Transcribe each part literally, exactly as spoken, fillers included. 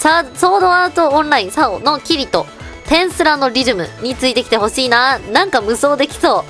サソードアートオンラインサオのキリト、テンスラのリズムについてきてほしいな。なんか無双できそう。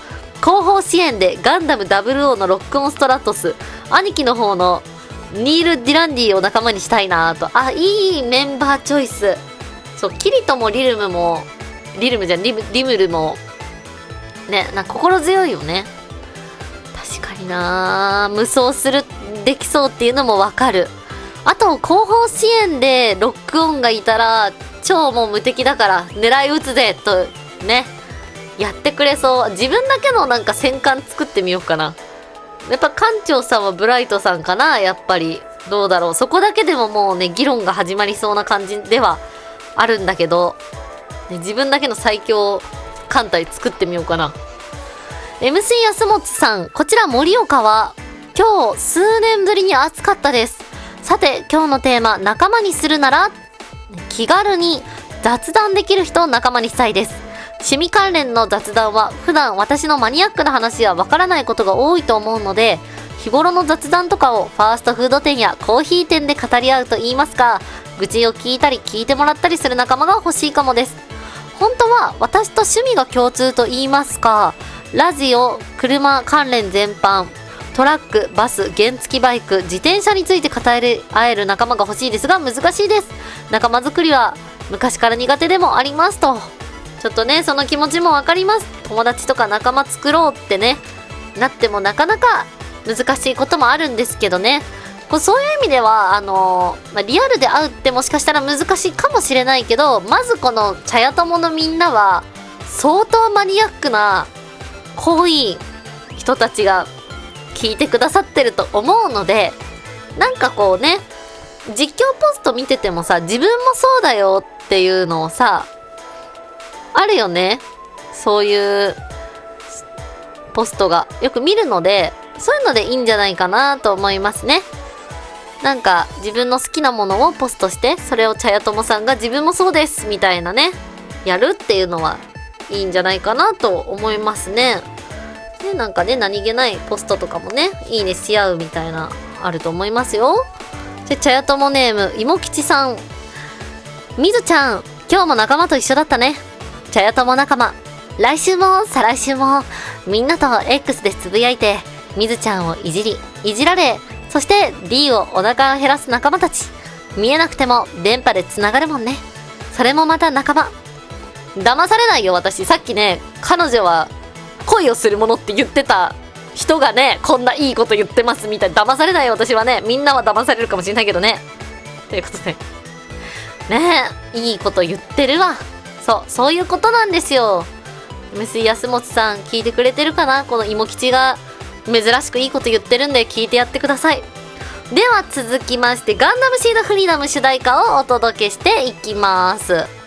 後方支援でガンダムダブルオーのロックオンストラトス、兄貴の方のニール・ディランディを仲間にしたいなと。あ、いいメンバーチョイス。そう、キリトもリルムも、リルムじゃん、リム、リムルも、ね、なんか心強いよね。確かにな、無双する、できそうっていうのもわかる。あと、後方支援でロックオンがいたら、超もう無敵だから狙い撃つぜとね、やってくれそう。自分だけのなんか戦艦作ってみようかな。やっぱ艦長さんはブライトさんかな、やっぱり。どうだろう。そこだけでももうね、議論が始まりそうな感じではあるんだけど、ね、自分だけの最強艦隊作ってみようかな。エムシー 安本さん、こちら盛岡は今日数年ぶりに暑かったです。さて今日のテーマ、仲間にするなら気軽に雑談できる人を仲間にしたいです。趣味関連の雑談は普段私のマニアックな話やわからないことが多いと思うので、日頃の雑談とかをファーストフード店やコーヒー店で語り合うと言いますか、愚痴を聞いたり聞いてもらったりする仲間が欲しいかもです。本当は私と趣味が共通と言いますか、ラジオ、車関連全般、トラック、バス、原付バイク、自転車について語り合える仲間が欲しいですが難しいです。仲間作りは昔から苦手でもありますと。ちょっとね、その気持ちもわかります。友達とか仲間作ろうってね、なってもなかなか難しいこともあるんですけどね。こうそういう意味では、あのーまあ、リアルで会うってもしかしたら難しいかもしれないけど、まずこの茶屋友のみんなは相当マニアックな濃い人たちが聞いてくださってると思うので、なんかこうね、実況ポスト見ててもさ、自分もそうだよっていうのをさ、あるよね。そういうポストがよく見るので、そういうのでいいんじゃないかなと思いますね。なんか自分の好きなものをポストして、それを茶屋友さんが自分もそうですみたいなね、やるっていうのはいいんじゃないかなと思いますね。で、なんかね、何気ないポストとかもね、いいねし合うみたいなあると思いますよ。で、茶屋友ネームいもきちさん、みずちゃん、今日も仲間と一緒だったね。茶屋友仲間、来週も再来週もみんなと X でつぶやいて、みずちゃんをいじりいじられ、そして D をお腹を減らす仲間たち。見えなくても電波でつながるもんね。それもまた仲間。騙されないよ。私さっきね、彼女は恋をするものって言ってた人がね、こんないいこと言ってますみたいな。騙されないよ私はね。みんなは騙されるかもしれないけどね。ということでねえ、いいこと言ってるわ。そう、そういうことなんですよ。エムシー 安本さん聞いてくれてるかな。この芋吉が珍しくいいこと言ってるんで聞いてやってください。では続きまして、ガンダムシードフリーダム主題歌をお届けしていきます。